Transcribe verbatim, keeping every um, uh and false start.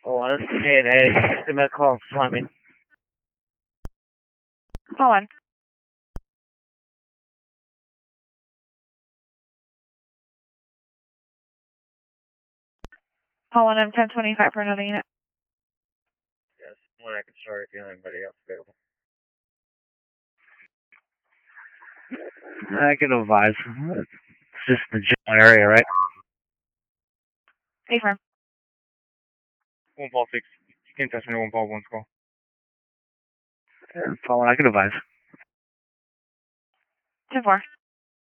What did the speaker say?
Oh, let's see it. Hey, give me a call. Fleming. Call one. Call one, I'm ten twenty-five for another unit. Yes, when I can start if you have anybody else available. I can advise. It's just the general area, right? Affirm. One Paul six. You can't touch me. One Paul one's call. Yeah, Paul, I can advise. ten four.